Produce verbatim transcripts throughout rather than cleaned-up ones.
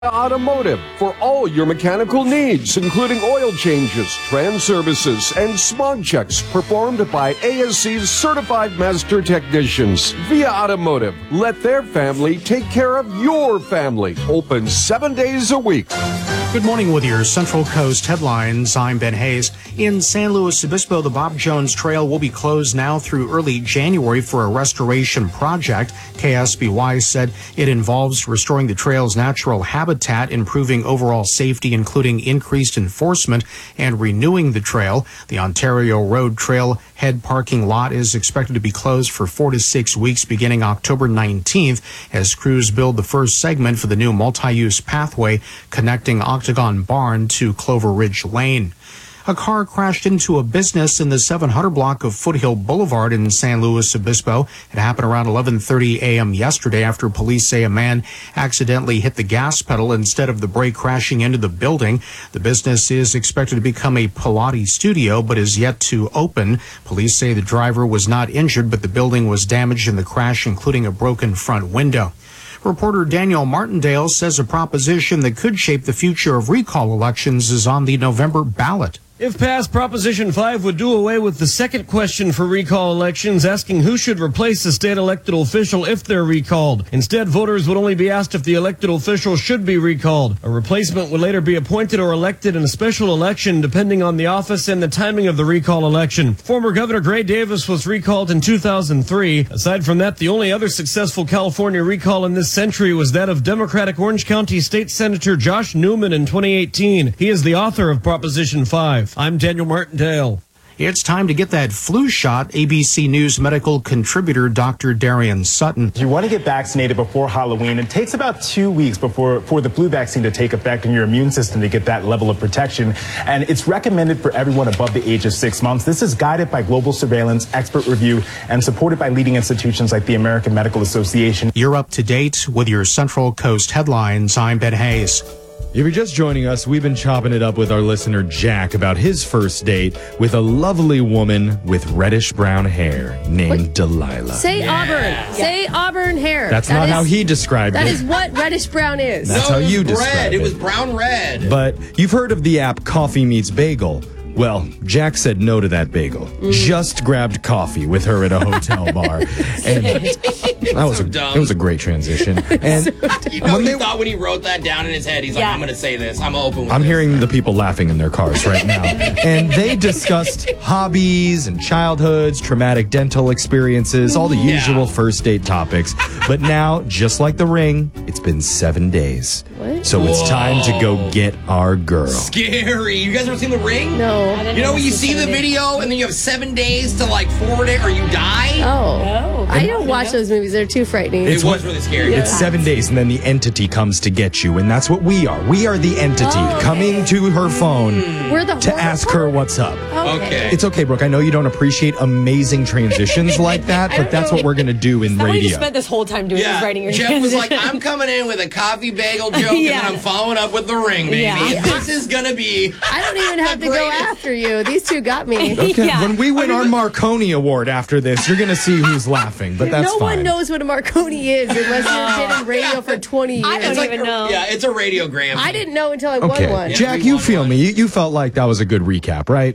Automotive for all your mechanical needs, including oil changes, trans services, and smog checks performed by A S C's certified master technicians. Via Automotive, let their family take care of your family. Open seven days a week. Good morning with your Central Coast headlines. I'm Ben Hayes. In San Luis Obispo, the Bob Jones Trail will be closed now through early January for a restoration project. K S B Y said it involves restoring the trail's natural habitat, improving overall safety, including increased enforcement, and renewing the trail. The Ontario Road Trail head parking lot is expected to be closed for four to six weeks beginning October nineteenth as crews build the first segment for the new multi-use pathway connecting Octagon Barn to Clover Ridge Lane. A car crashed into a business in the seven hundred block of Foothill Boulevard in San Luis Obispo. It happened around eleven thirty a.m. yesterday after police say a man accidentally hit the gas pedal instead of the brake, crashing into the building. The business is expected to become a Pilates studio but is yet to open. Police say the driver was not injured, but the building was damaged in the crash, including a broken front window. Reporter Daniel Martindale says a proposition that could shape the future of recall elections is on the November ballot. If passed, Proposition five would do away with the second question for recall elections, asking who should replace the state elected official if they're recalled. Instead, voters would only be asked if the elected official should be recalled. A replacement would later be appointed or elected in a special election, depending on the office and the timing of the recall election. Former Governor Gray Davis was recalled in two thousand three. Aside from that, the only other successful California recall in this century was that of Democratic Orange County State Senator Josh Newman in twenty eighteen. He is the author of Proposition five. I'm Daniel Martindale. It's time to get that flu shot. A B C News medical contributor Doctor Darian Sutton. You want to get vaccinated before Halloween. It takes about two weeks before for the flu vaccine to take effect in your immune system to get that level of protection. And it's recommended for everyone above the age of six months. This is guided by global surveillance, expert review, and supported by leading institutions like the American Medical Association. You're up to date with your Central Coast headlines. I'm Ben Hayes. If you're just joining us, we've been chopping it up with our listener Jack about his first date with a lovely woman with reddish brown hair named what? Delilah. Say yeah. Auburn. Yeah. Say Auburn hair. That's that not is, how he described that it. That is what reddish brown is. That's no, how you red. described it. It was brown red. But you've heard of the app Coffee Meets Bagel. Well, Jack said no to that bagel. Mm. Just grabbed coffee with her at a hotel bar. And that was so a, dumb. It was a great transition. And so you know, he they, thought when he wrote that down in his head, he's yeah. like, I'm going to say this. I'm open with I'm this. hearing the people laughing in their cars right now. And they discussed hobbies and childhoods, traumatic dental experiences, all the usual yeah. first date topics. But now, just like the ring, it's been seven days. What? So Whoa. It's time to go get our girl. Scary. You guys ever seen The Ring? No. You know when you see the video and then you have seven days to like forward it or you die? Oh. No. I don't watch those movies. They're too frightening. It was really scary. Yeah. It's seven days and then the entity comes to get you. And that's what we are. We are the entity oh, okay. coming to her phone We're the to ask her what's up. Okay. okay. It's okay, Brooke. I know you don't appreciate amazing transitions like that, but that's what we're going to do in Somebody radio. You spent this whole time doing yeah. is writing your Jeff transition. was like, I'm coming in with a coffee bagel joke yeah. and then I'm following up with The Ring, baby. Yeah. This is going to be I don't even have to go after you. These two got me. Okay. Yeah. When we win our Marconi Award after this, you're going to see who's laughing, but that's no fine. No one knows what a Marconi is unless you've been in radio for twenty years. I don't like even a, know. Yeah, it's a radiogram. I didn't know until I okay. won one. Jack, yeah, you won feel one. me. You, you felt like that was a good recap, right?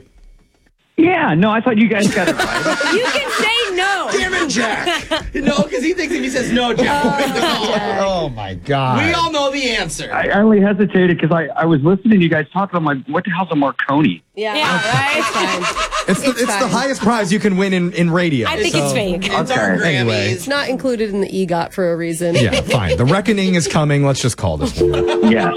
Yeah, no, I thought you guys got it right. You can say no. Damn it, Jack. No, because he thinks if he says no, Jack will win the call. Oh, my God. We all know the answer. I only hesitated because I, I was listening to you guys talk. I'm like, what the hell's a Marconi? Yeah, yeah right? It's fine. It's, the, it's, it's the highest prize you can win in, in radio. I think so. it's fake. It's okay. our Grammys. Anyway. It's not included in the EGOT for a reason. Yeah, fine. The reckoning is coming. Let's just call this one. Yes.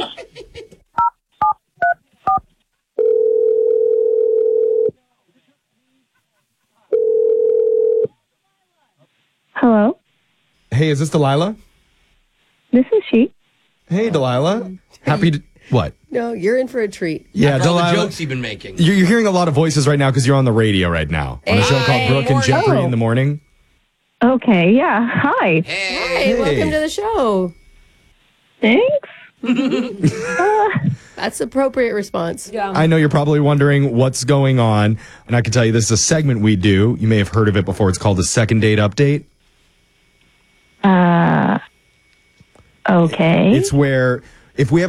Hello? Hey, is this Delilah? This is she. Hey, Delilah. Happy to... What? No, you're in for a treat. Yeah, After all the Delilah. jokes you've been making. You're, you're hearing a lot of voices right now because you're on the radio right now. On a show called Brooke and Jeffrey Oh. in the Morning. Okay, yeah. Hi. Hey. Hi, welcome to the show. Thanks. uh, That's the appropriate response. Yeah. I know you're probably wondering what's going on, and I can tell you this is a segment we do. You may have heard of it before. It's called the Second Date Update. Uh, okay. It's where if we have